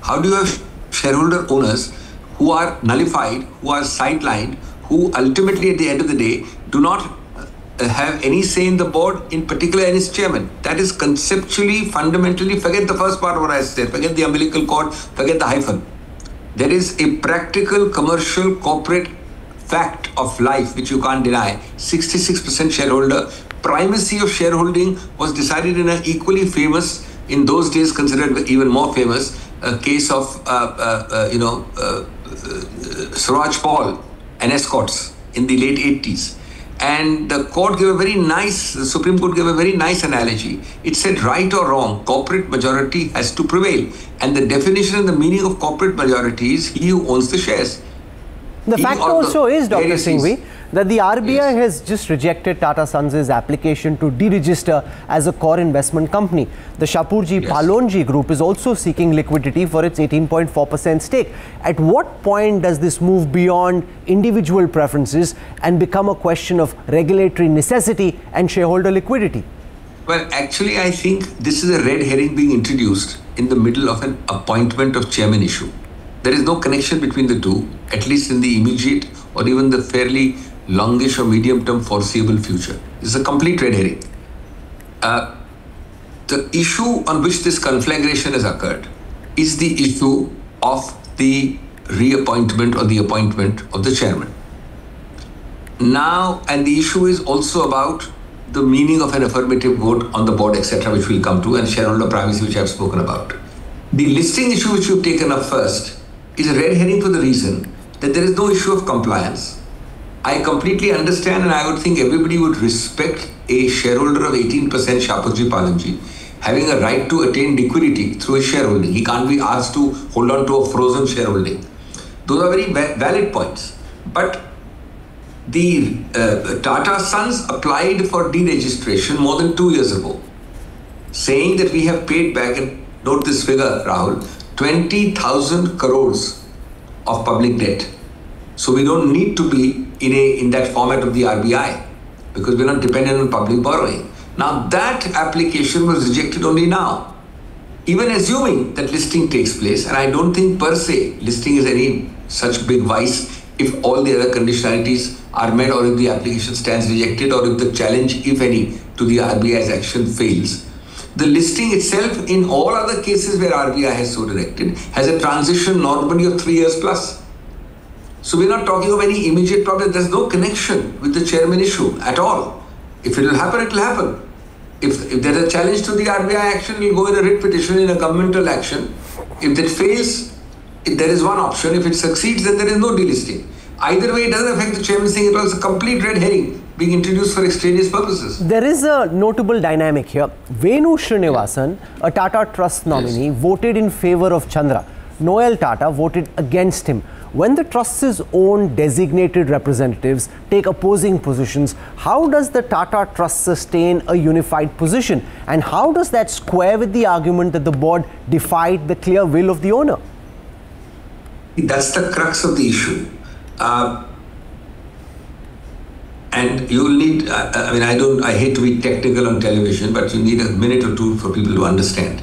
How do you have shareholder owners who are nullified, who are sidelined, who ultimately at the end of the day do not have any say in the board, in particular in its chairman? That is conceptually, fundamentally, forget the first part of what I said, forget the umbilical cord, forget the hyphen. There is a practical, commercial, corporate fact of life which you can't deny. 66% shareholder. Primacy of shareholding was decided in an equally famous, in those days considered even more famous, case of Suraj Paul and Escorts in the late 80s. And the court gave a very nice, the Supreme Court gave a very nice analogy. It said, right or wrong, corporate majority has to prevail. And the definition and the meaning of corporate majority is he who owns the shares. The fact also is, Dr. Singhvi, that the RBI has just rejected Tata Sons' application to deregister as a core investment company. The Shapoorji Pallonji Group is also seeking liquidity for its 18.4% stake. At what point does this move beyond individual preferences and become a question of regulatory necessity and shareholder liquidity? Well, actually, I think this is a red herring being introduced in the middle of an appointment of chairman issue. There is no connection between the two, at least in the immediate or even the fairly longish or medium-term foreseeable future. This is a complete red herring. The issue on which this conflagration has occurred is the issue of the reappointment or the appointment of the chairman. Now, and the issue is also about the meaning of an affirmative vote on the board, etc., which we'll come to, and shareholder privacy, which I've spoken about. The listing issue which you've taken up first is a red herring for the reason that there is no issue of compliance. I completely understand, and I would think everybody would respect a shareholder of 18%, Shapoorji Pallonji, having a right to attain liquidity through his shareholding. He can't be asked to hold on to a frozen shareholding. Those are very valid points. But the Tata Sons applied for deregistration more than 2 years ago, saying that we have paid back, and note this figure, Rahul, 20,000 crores of public debt. So we don't need to be in that format of the RBI because we're not dependent on public borrowing. Now that application was rejected only now. Even assuming that listing takes place, and I don't think per se listing is any such big vice if all the other conditionalities are met, or if the application stands rejected, or if the challenge, if any, to the RBI's action fails. The listing itself, in all other cases where RBI has so directed, has a transition normally of 3 years plus. So we're not talking of any immediate problem. There's no connection with the chairman issue at all. If it will happen, it will happen. If there's a challenge to the RBI action, we'll go in a writ petition, in a governmental action. If that fails, there is one option. If it succeeds, then there is no delisting. Either way, it doesn't affect the chairman's thing. It was a complete red herring being introduced for extraneous purposes. There is a notable dynamic here. Venu Srinivasan, a Tata Trust nominee, voted in favor of Chandra. Noel Tata voted against him. When the Trust's own designated representatives take opposing positions, how does the Tata Trust sustain a unified position? And how does that square with the argument that the board defied the clear will of the owner? That's the crux of the issue. And you'll need, I hate to be technical on television, but you need a minute or two for people to understand.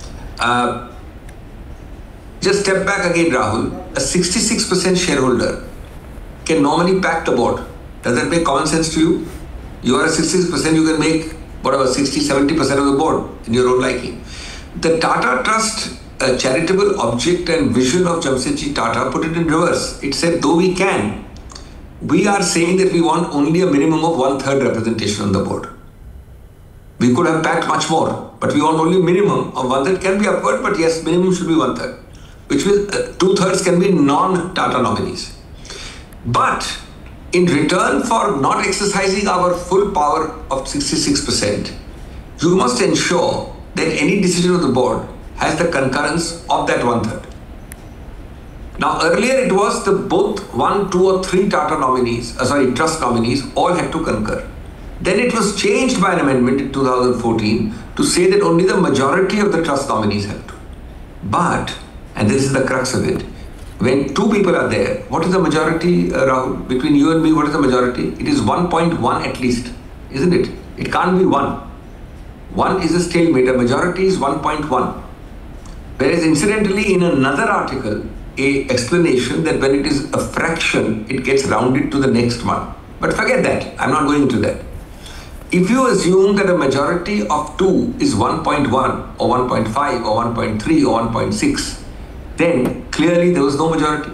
Just step back again, Rahul. A 66% shareholder can normally pack the board. Does that make common sense to you? You are a 66%, you can make whatever, 60, 70% of the board in your own liking. The Tata Trust charitable object and vision of Jamsetji Tata put it in reverse. It said, though we can, we are saying that we want only a minimum of 1/3 representation on the board. We could have packed much more, but we want only minimum of 1/3. Can be upward, but yes, minimum should be 1/3. Which means 2/3 can be non-Tata nominees. But in return for not exercising our full power of 66%, you must ensure that any decision of the board has the concurrence of that 1/3. Now earlier it was the both 1, 2 or 3 Tata nominees, trust nominees all had to concur. Then it was changed by an amendment in 2014 to say that only the majority of the trust nominees have to. But, and this is the crux of it, when 2 people are there, what is the majority, Rahul? Between you and me, what is the majority? It is 1.1 at least, isn't it? It can't be 1. 1 is a stalemate, a majority is 1.1. Whereas incidentally, in another article, a explanation that when it is a fraction, it gets rounded to the next one. But forget that, I'm not going into that. If you assume that a majority of 2 is 1.1 or 1.5 or 1.3 or 1.6, then clearly there was no majority.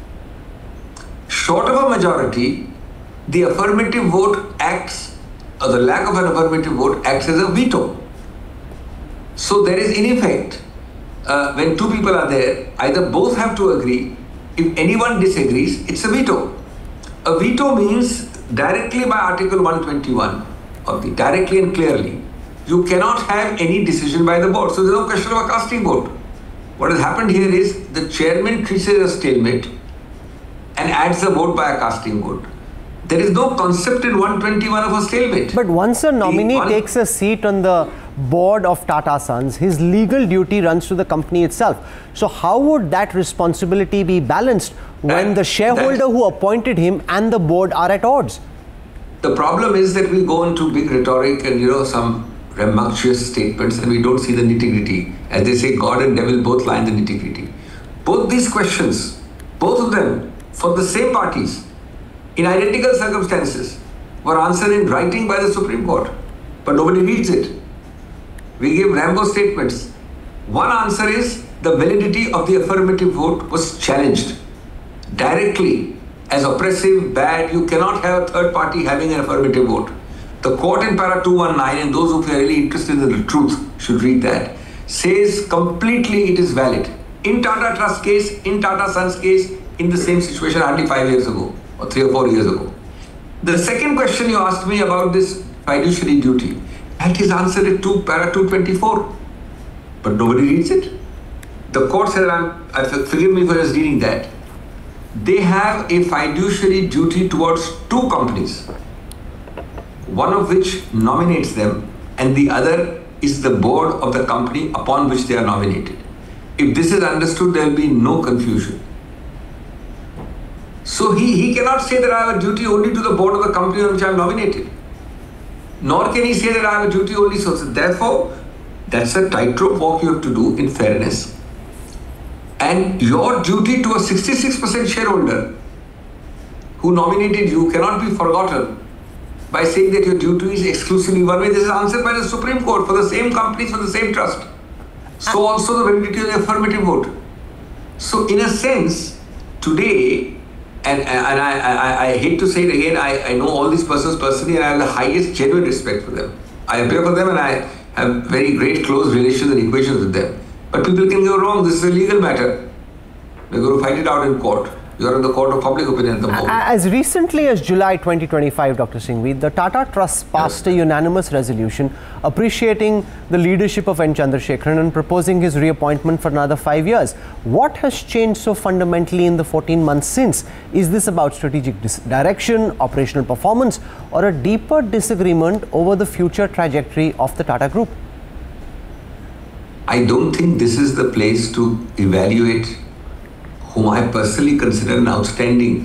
Short of a majority, the affirmative vote acts, or the lack of an affirmative vote acts as a veto. So there is in effect, when 2 people are there, either both have to agree. If anyone disagrees, it's a veto. A veto means directly by Article 121, or directly and clearly, you cannot have any decision by the board. So there's no question of a casting vote. What has happened here is the chairman treats it as a stalemate and adds the vote by a casting vote. There is no concept in 121 of a stalemate. But once a nominee takes a seat on the board of Tata Sons, his legal duty runs to the company itself. So how would that responsibility be balanced when the shareholder who appointed him and the board are at odds? The problem is that we go into big rhetoric and some rambunctious statements and we don't see the nitty-gritty. As they say, God and devil both lie in the nitty-gritty. Both these questions, both of them, for the same parties, in identical circumstances, were answered in writing by the Supreme Court. But nobody reads it. We give Rambo statements. One answer is the validity of the affirmative vote was challenged directly as oppressive, bad. You cannot have a third party having an affirmative vote. The court in para 219, and those who are really interested in the truth should read that, says completely it is valid. In Tata Trust case, in Tata Sons case, in the same situation hardly 5 years ago or 3 or 4 years ago. The second question you asked me about this fiduciary duty, that is answered in para 224, but nobody reads it. The court said, forgive me for just reading that. They have a fiduciary duty towards 2 companies, one of which nominates them and the other is the board of the company upon which they are nominated. If this is understood, there will be no confusion. So he cannot say that I have a duty only to the board of the company on which I am nominated. Nor can he say that I have a duty only so. Therefore, that's a tightrope walk you have to do in fairness. And your duty to a 66% shareholder who nominated you cannot be forgotten by saying that your duty is exclusively one way. This is answered by the Supreme Court for the same companies, for the same trust. So also the validity of the affirmative vote. So in a sense, today, and I hate to say it again, I know all these persons personally and I have the highest genuine respect for them. I appear for them and I have very great close relations and equations with them. But people can go wrong. This is a legal matter. We're going to fight it out in court. You are in the court of public opinion at the moment. As recently as July 2025, Dr. Singhvi, the Tata Trust passed a unanimous resolution appreciating the leadership of N. Chandrasekaran and proposing his reappointment for another 5 years. What has changed so fundamentally in the 14 months since? Is this about strategic direction, operational performance, or a deeper disagreement over the future trajectory of the Tata Group? I don't think this is the place to evaluate whom I personally consider an outstanding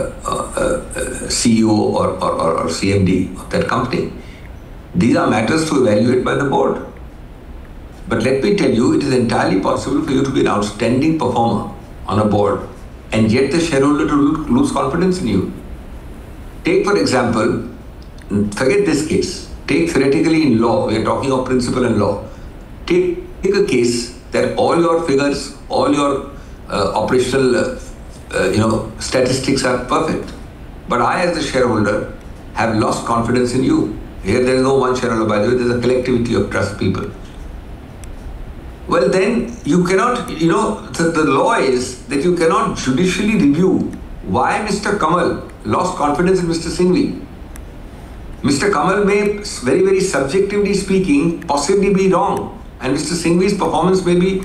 CEO or CMD of that company. These are matters to evaluate by the board. But let me tell you, it is entirely possible for you to be an outstanding performer on a board and yet the shareholder to lose confidence in you. Take, for example, forget this case. Take theoretically in law, we are talking of principle and law. Take a case that all your figures, all your operational statistics are perfect. But I as the shareholder have lost confidence in you. Here there is no one shareholder, by the way, there is a collectivity of trust people. Well then, you cannot, the law is that you cannot judicially review why Mr. Kamal lost confidence in Mr. Singhvi. Mr. Kamal may, very, very subjectively speaking, possibly be wrong. And Mr. Singhvi's performance may be,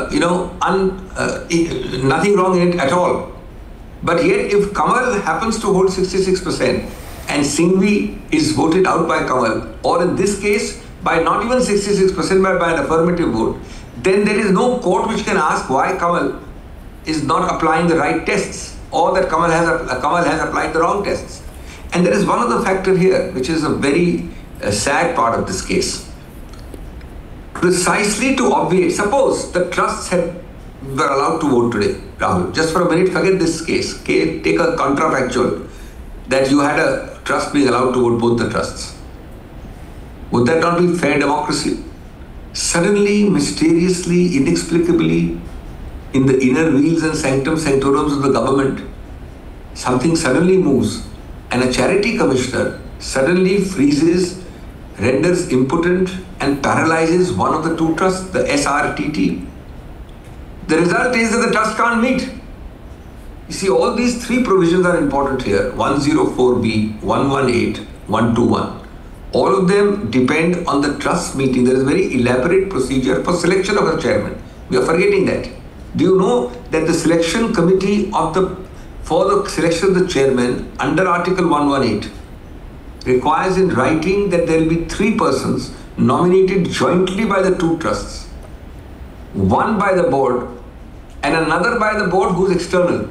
nothing wrong in it at all. But yet, if Kamal happens to hold 66% and Singhvi is voted out by Kamal, or in this case, by not even 66%, but by an affirmative vote, then there is no court which can ask why Kamal is not applying the right tests, or that Kamal has applied the wrong tests. And there is one other factor here, which is a very sad part of this case. precisely to obviate. Suppose the trusts were allowed to vote today, Rahul. Just for a minute, forget this case. Okay? Take a contrafactual that you had a trust being allowed to vote, both the trusts. Would that not be fair democracy? Suddenly, mysteriously, inexplicably, in the inner wheels and sanctum sanctorums of the government, something suddenly moves and a charity commissioner suddenly freezes, renders impotent and paralyzes one of the two trusts, the SRTT. The result is that the trust can't meet. You see, all these three provisions are important here, 104B, 118, 121. All of them depend on the trust meeting. There is a very elaborate procedure for selection of a chairman. We are forgetting that. Do you know that the selection committee for the selection of the chairman under Article 118 requires in writing that there will be three persons nominated jointly by the two trusts, one by the board and another by the board who is external.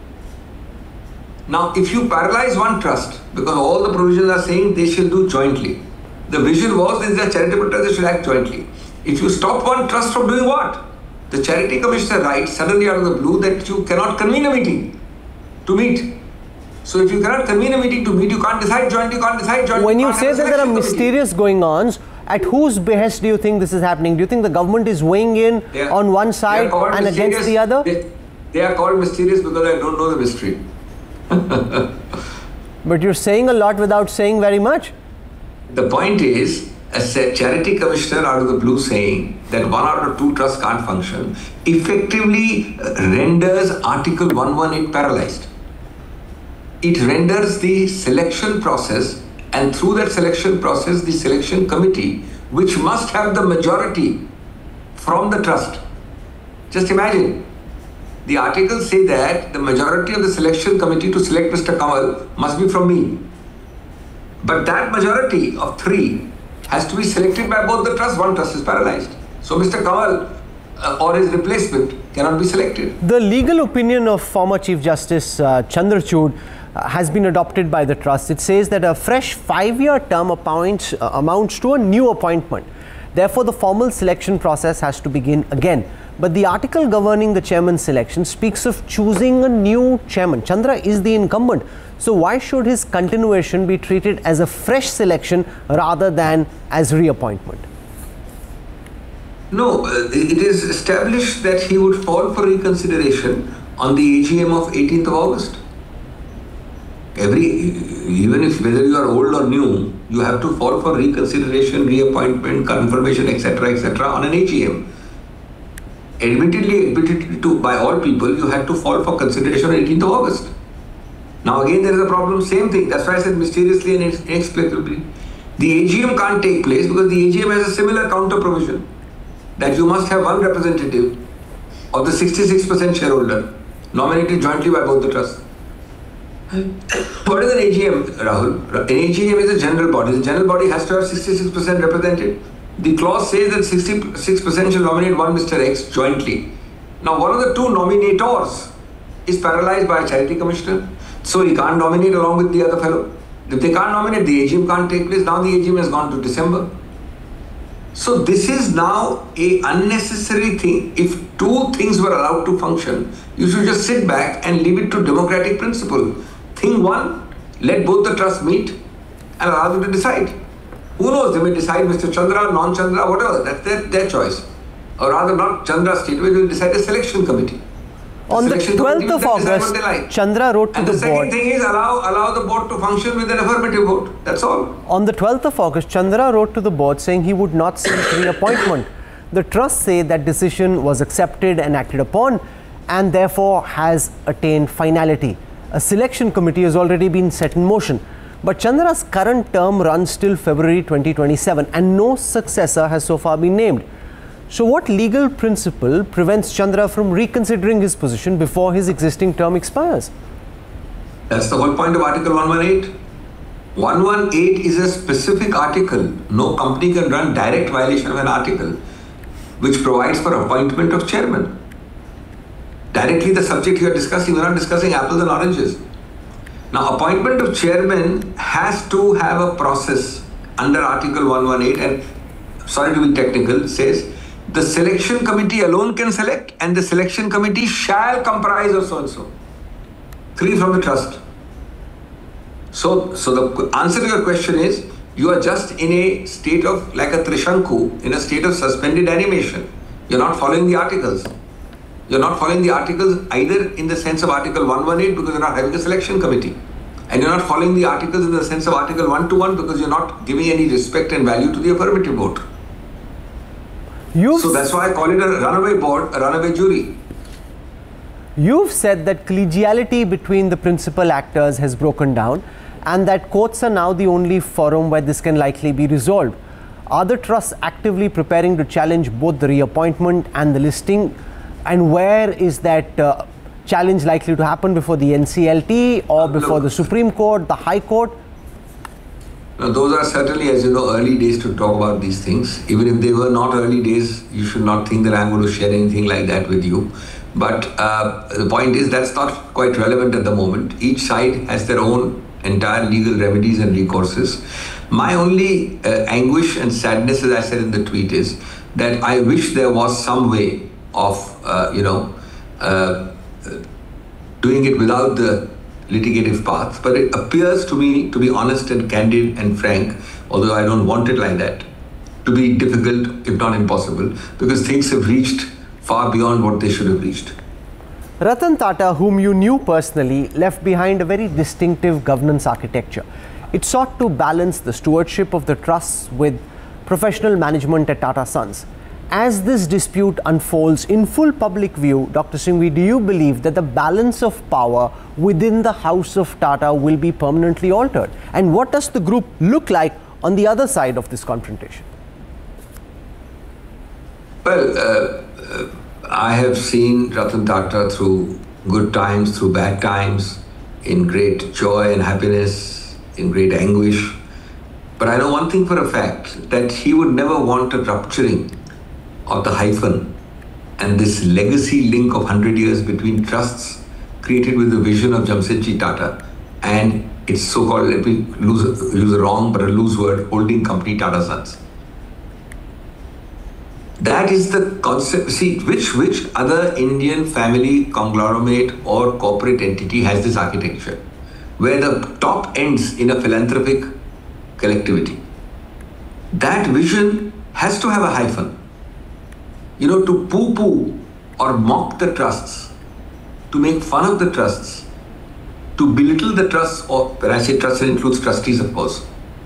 Now, if you paralyze one trust, because all the provisions are saying they shall do jointly, the vision was that they are charitable trusts, they should act jointly. If you stop one trust from doing what? The charity commissioner writes suddenly out of the blue that you cannot convene a meeting to meet. So if you cannot convene a meeting to meet, you can't decide jointly, you can't decide jointly. When you say that there are mysterious going-ons, at whose behest do you think this is happening? Do you think the government is weighing in on one side and against the other? They are called mysterious because I don't know the mystery. But you're saying a lot without saying very much. The point is, a charity commissioner out of the blue saying that one out of two trusts can't function effectively renders Article 118 paralyzed. It renders the selection process, and through that selection process, the selection committee, which must have the majority from the trust. Just imagine, the articles say that the majority of the selection committee to select Mr. Kamal must be from me. But that majority of three has to be selected by both the trusts. One trust is paralyzed. So Mr. Kamal or his replacement cannot be selected. The legal opinion of former Chief Justice Chandrachud has been adopted by the trust. It says that a fresh 5-year term amounts to a new appointment. Therefore, the formal selection process has to begin again. But the article governing the chairman's selection speaks of choosing a new chairman. Chandra is the incumbent. So why should his continuation be treated as a fresh selection rather than as reappointment? No, it is established that he would fall for reconsideration on the AGM of 18th of August. Even if whether you are old or new, you have to fall for reconsideration, reappointment, confirmation, etc., on an AGM. Admittedly by all people, you had to fall for consideration on 18th of August. Now again there is a problem, same thing. That's why I said mysteriously and inexplicably. The AGM can't take place because the AGM has a similar counter provision that you must have one representative of the 66% shareholder nominated jointly by both the trusts. What is an AGM, Rahul? An AGM is a general body. The general body has to have 66% represented. The clause says that 66% shall nominate one Mr. X jointly. Now one of the two nominators is paralyzed by a charity commissioner, so he can't nominate along with the other fellow. If they can't nominate, the AGM can't take place. Now the AGM has gone to December. So this is now an unnecessary thing. If two things were allowed to function, you should just sit back and leave it to democratic principle. Thing one, let both the trusts meet and allow them to decide. Who knows, they may decide Mr. Chandra, non-Chandra, whatever, that's their choice. Or rather not Chandra state, they will decide a selection committee. On the 12th of August, Chandra wrote to the board. And the second thing is allow the board to function with an affirmative vote. That's all. On the 12th of August, Chandra wrote to the board saying he would not seek reappointment. The trust say that decision was accepted and acted upon and therefore has attained finality. A selection committee has already been set in motion. But Chandra's current term runs till February 2027 and no successor has so far been named. So what legal principle prevents Chandra from reconsidering his position before his existing term expires? That's the whole point of Article 118. 118 is a specific article. No company can run direct violation of an article which provides for appointment of chairman. Directly the subject you are discussing, we are not discussing apples and oranges. Now appointment of chairman has to have a process under Article 118 and sorry to be technical, says the selection committee alone can select, and the selection committee shall comprise of so-and-so. 3 from the trust. So the answer to your question is, you are just in a state of, like a Trishanku, in a state of suspended animation. You're not following the articles. You're not following the articles either in the sense of Article 118 because you're not having a selection committee. And you're not following the articles in the sense of Article 121 because you're not giving any respect and value to the affirmative vote. So that's why I call it a runaway board, a runaway jury. You've said that collegiality between the principal actors has broken down and that courts are now the only forum where this can likely be resolved. Are the trusts actively preparing to challenge both the reappointment and the listing? And where is that challenge likely to happen, before the NCLT or before the Supreme Court, the High Court? Now, those are certainly, as you know, early days to talk about these things. Even if they were not early days, you should not think that I'm going to share anything like that with you. But the point is, that's not quite relevant at the moment. Each side has their own entire legal remedies and recourses. My only anguish and sadness, as I said in the tweet, is that I wish there was some way of, doing it without the litigative path. But it appears to me, to be honest and candid and frank, although I don't want it like that, to be difficult, if not impossible, because things have reached far beyond what they should have reached. Ratan Tata, whom you knew personally, left behind a very distinctive governance architecture. It sought to balance the stewardship of the trusts with professional management at Tata Sons. As this dispute unfolds in full public view, Dr. Singhvi, do you believe that the balance of power within the house of Tata will be permanently altered? And what does the group look like on the other side of this confrontation? Well, I have seen Ratan Tata through good times, through bad times, in great joy and happiness, in great anguish. But I know one thing for a fact, that he would never want a rupturing of the hyphen and this legacy link of 100 years between trusts created with the vision of Jamsetji Tata and its so-called, let me use a wrong but a loose word, holding company Tata Sons. That is the concept. See, which other Indian family conglomerate or corporate entity has this architecture, where the top ends in a philanthropic collectivity? That vision has to have a hyphen. You know, to poo-poo or mock the trusts, to make fun of the trusts, to belittle the trusts, or when I say trusts, it includes trustees, of course,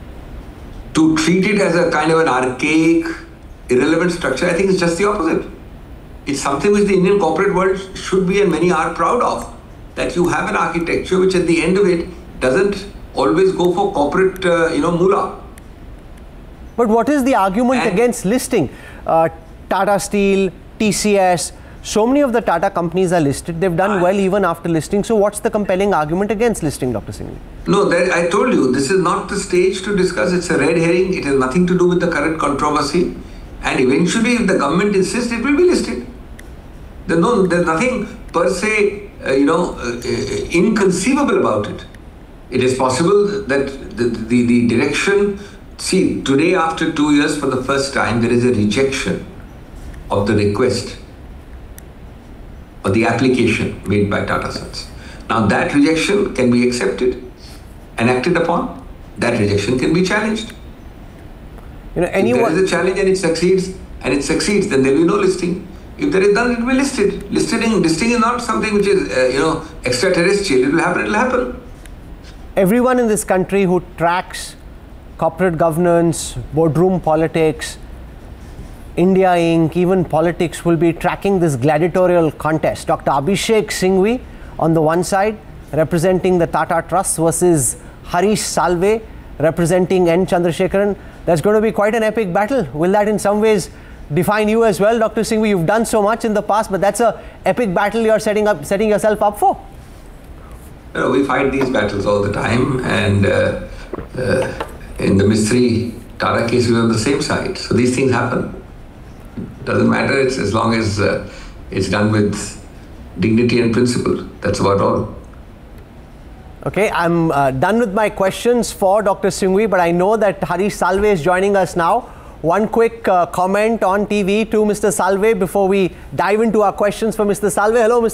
to treat it as a kind of an archaic, irrelevant structure, I think it's just the opposite. It's something which the Indian corporate world should be, and many are proud of, that you have an architecture which at the end of it doesn't always go for corporate, moolah. But what is the argument against listing? Tata Steel, TCS, so many of the Tata companies are listed. They've done well even after listing. So what's the compelling argument against listing, Dr. Singhvi? No, I told you, this is not the stage to discuss. It's a red herring. It has nothing to do with the current controversy. And eventually, if the government insists, it will be listed. There's nothing per se, inconceivable about it. It is possible that the direction, see, today after 2 years, for the first time, there is a rejection of the request or the application made by Tata Sons. Now that rejection can be accepted and acted upon. That rejection can be challenged. If there is a challenge and it succeeds, then there will be no listing. If there is none, it will be listed. Listing is not something which is, extraterrestrial. It will happen. Everyone in this country who tracks corporate governance, boardroom politics, India Inc., even politics, will be tracking this gladiatorial contest. Dr. Abhishek Singhvi on the one side, representing the Tata Trust, versus Harish Salve, representing N. Chandrasekaran. That's going to be quite an epic battle. Will that in some ways define you as well, Dr. Singhvi? You've done so much in the past, but that's an epic battle you're setting yourself up for. We fight these battles all the time, and in the Mistry Tata case, we were on the same side. So these things happen. Doesn't matter, it's as long as it's done with dignity and principle. That's about all. Okay, I'm done with my questions for Dr. Singhvi, but I know that Harish Salve is joining us now. one quick comment on TV to Mr. Salve before we dive into our questions for Mr. Salve. Hello, Mr.